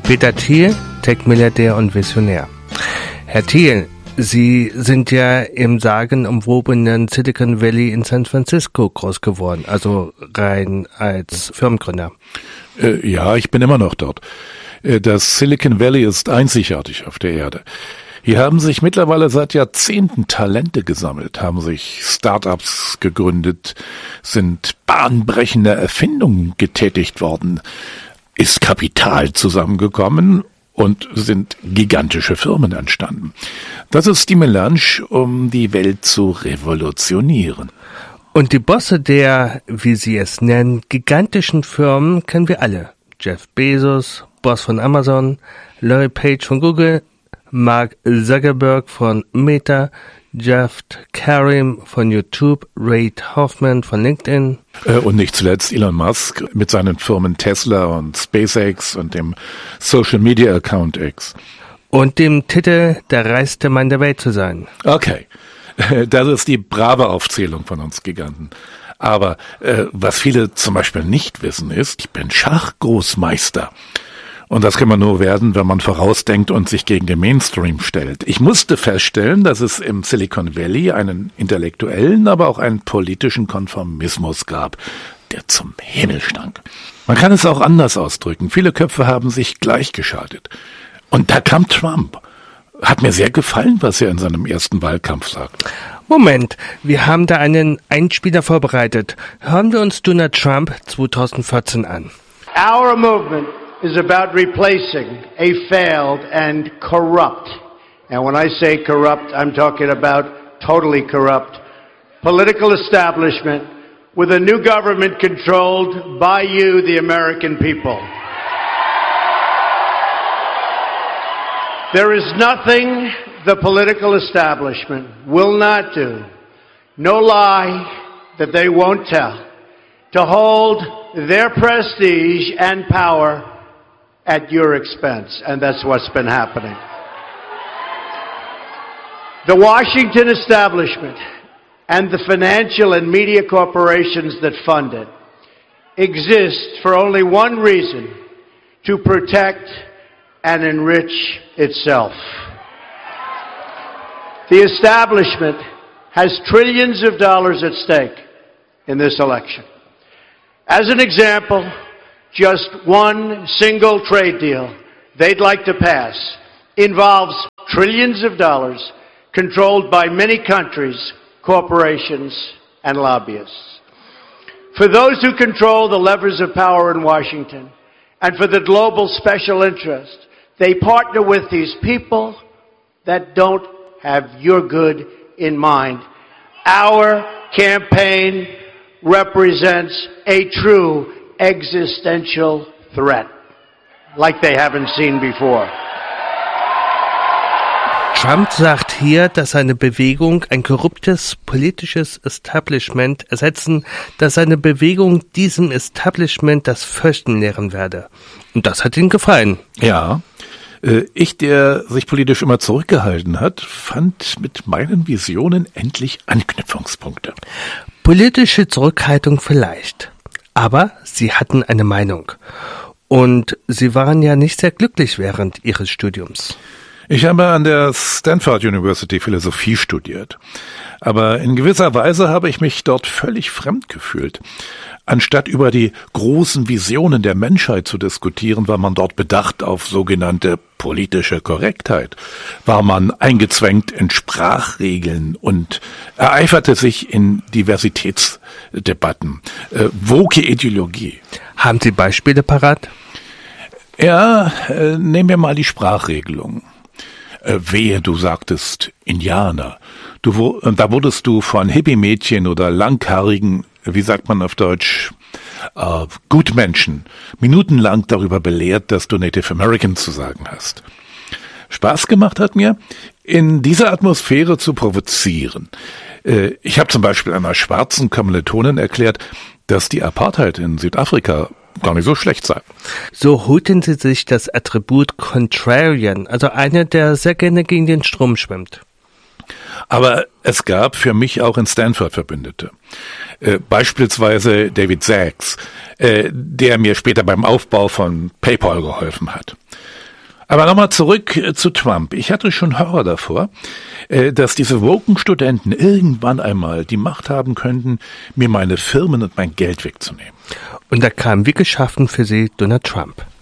Peter Thiel, Tech-Milliardär und Visionär. Herr Thiel, Sie sind ja im sagenumwobenen Silicon Valley in San Francisco groß geworden, also rein als Firmengründer. Ja, ich bin immer noch dort. Das Silicon Valley ist einzigartig auf der Erde. Hier haben sich mittlerweile seit Jahrzehnten Talente gesammelt, haben sich Start-ups gegründet, sind bahnbrechende Erfindungen getätigt worden, ist Kapital zusammengekommen und sind gigantische Firmen entstanden. Das ist die Melange, um die Welt zu revolutionieren. Und die Bosse der, wie Sie es nennen, gigantischen Firmen kennen wir alle. Jeff Bezos, Boss von Amazon, Larry Page von Google, Mark Zuckerberg von Meta, Jeff Karim von YouTube, Reid Hoffman von LinkedIn. Und nicht zuletzt Elon Musk mit seinen Firmen Tesla und SpaceX und dem Social Media Account X. Und dem Titel, der reichste Mann der Welt zu sein. Okay, das ist die brave Aufzählung von uns Giganten. Aber was viele zum Beispiel nicht wissen ist, ich bin Schachgroßmeister. Und das kann man nur werden, wenn man vorausdenkt und sich gegen den Mainstream stellt. Ich musste feststellen, dass es im Silicon Valley einen intellektuellen, aber auch einen politischen Konformismus gab, der zum Himmel stank. Man kann es auch anders ausdrücken. Viele Köpfe haben sich gleichgeschaltet. Und da kam Trump. Hat mir sehr gefallen, was er in seinem ersten Wahlkampf sagte. Moment, wir haben da einen Einspieler vorbereitet. Hören wir uns Donald Trump 2014 an. Our movement is about replacing a failed and corrupt, and when I say corrupt, I'm talking about totally corrupt, political establishment with a new government controlled by you, the American people. There is nothing the political establishment will not do, no lie that they won't tell, to hold their prestige and power at your expense, and that's what's been happening. The Washington establishment and the financial and media corporations that fund it exist for only one reason: to protect and enrich itself. The establishment has trillions of dollars at stake in this election. As an example, just one single trade deal they'd like to pass involves trillions of dollars controlled by many countries, corporations, and lobbyists. For those who control the levers of power in Washington, and for the global special interest, they partner with these people that don't have your good in mind. Our campaign represents a true existential threat, like they haven't seen before. Trump sagt hier, dass seine Bewegung ein korruptes politisches Establishment ersetzen, dass seine Bewegung diesem Establishment das Fürchten lehren werde. Und das hat ihm gefallen. Ja, ich, der sich politisch immer zurückgehalten hat, fand mit meinen Visionen endlich Anknüpfungspunkte. Politische Zurückhaltung vielleicht. Aber sie hatten eine Meinung. Und sie waren ja nicht sehr glücklich während ihres Studiums. Ich habe an der Stanford University Philosophie studiert. Aber in gewisser Weise habe ich mich dort völlig fremd gefühlt. Anstatt über die großen Visionen der Menschheit zu diskutieren, war man dort bedacht auf sogenannte politische Korrektheit. War man eingezwängt in Sprachregeln und ereiferte sich in Diversitätsdebatten. Woke Ideologie. Haben Sie Beispiele parat? Ja, nehmen wir mal die Sprachregelung. Wehe, du sagtest Indianer. Da wurdest du von Hippie-Mädchen oder langhaarigen, wie sagt man auf Deutsch, Gutmenschen, minutenlang darüber belehrt, dass du Native American zu sagen hast. Spaß gemacht hat mir, in dieser Atmosphäre zu provozieren. Ich habe zum Beispiel einer schwarzen Kommilitonin erklärt, dass die Apartheid in Südafrika gar nicht so schlecht sei. So holten sie sich das Attribut Contrarian, also einer, der sehr gerne gegen den Strom schwimmt. Aber es gab für mich auch in Stanford Verbündete. Beispielsweise David Sacks, der mir später beim Aufbau von PayPal geholfen hat. Aber nochmal zurück zu Trump. Ich hatte schon Horror davor, dass diese woken Studenten irgendwann einmal die Macht haben könnten, mir meine Firmen und mein Geld wegzunehmen. Und da kam wie geschaffen für sie Donald Trump.